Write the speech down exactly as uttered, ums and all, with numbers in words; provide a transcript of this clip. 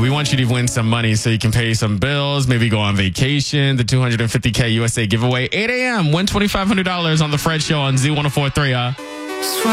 We want you to win some money so you can pay some bills, maybe go on vacation. The two hundred fifty K U S A giveaway, eight a.m. Win twenty-five hundred dollars on The Fred Show on Z one oh four point three. Uh.